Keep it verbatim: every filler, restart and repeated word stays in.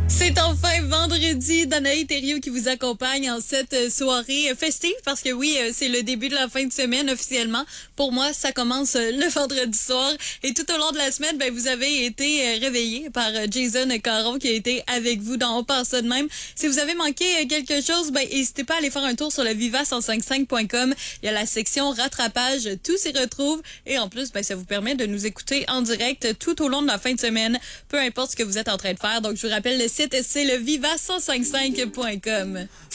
C'est enfin vendredi. Danaï Thériault qui vous accompagne en cette soirée festive parce que oui, c'est le début de la fin de semaine officiellement. Pour moi, ça commence le vendredi soir et tout au long de la semaine, ben vous avez été réveillés par Jason Caron qui a été avec vous dans On passe ça de même. Si vous avez manqué quelque chose, ben n'hésitez pas à aller faire un tour sur le viva cent cinquante-cinq point com. Il y a la section rattrapage, tout s'y retrouve et en plus, ben ça vous permet de nous écouter en direct tout au long de la fin de semaine, peu importe ce que vous êtes en train de faire. Donc je vous rappelle le site, c'est le viva cent cinquante-cinq point com.